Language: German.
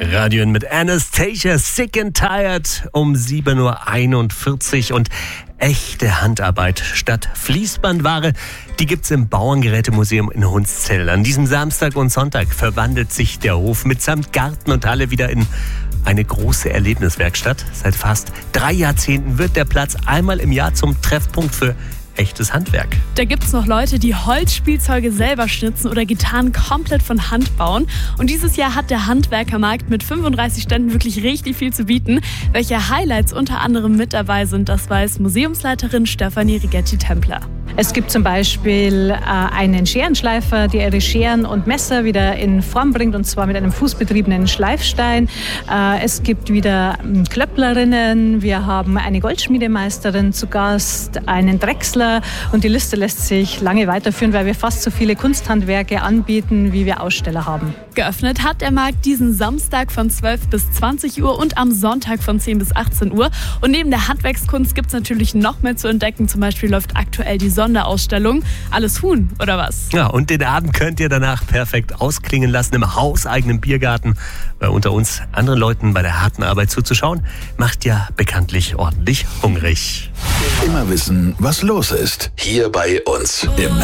Radio mit Anastasia, Sick and Tired um 7.41 Uhr und echte Handarbeit statt Fließbandware, die gibt's im Bauerngerätemuseum in Hunszell. An diesem Samstag und Sonntag verwandelt sich der Hof mitsamt Garten und Halle wieder in eine große Erlebniswerkstatt. Seit fast 3 Jahrzehnten wird der Platz einmal im Jahr zum Treffpunkt für echtes Handwerk. Da gibt's noch Leute, die Holzspielzeuge selber schnitzen oder Gitarren komplett von Hand bauen. Und dieses Jahr hat der Handwerkermarkt mit 35 Ständen wirklich richtig viel zu bieten. Welche Highlights unter anderem mit dabei sind, das weiß Museumsleiterin Stefanie Rigetti-Templer. Es gibt zum Beispiel einen Scherenschleifer, der ihre Scheren und Messer wieder in Form bringt, und zwar mit einem fußbetriebenen Schleifstein. Es gibt wieder Klöpplerinnen, wir haben eine Goldschmiedemeisterin zu Gast, einen Drechsler, und die Liste lässt sich lange weiterführen, weil wir fast so viele Kunsthandwerke anbieten, wie wir Aussteller haben. Geöffnet hat der Markt diesen Samstag von 12 bis 20 Uhr und am Sonntag von 10 bis 18 Uhr. Und neben der Handwerkskunst gibt es natürlich noch mehr zu entdecken. Zum Beispiel läuft aktuell die Sonderausstellung Alles Huhn, oder was? Ja, und den Abend könnt ihr danach perfekt ausklingen lassen im hauseigenen Biergarten. Weil unter uns anderen Leuten bei der harten Arbeit zuzuschauen, macht ja bekanntlich ordentlich hungrig. Immer wissen, was los ist. Hier bei uns im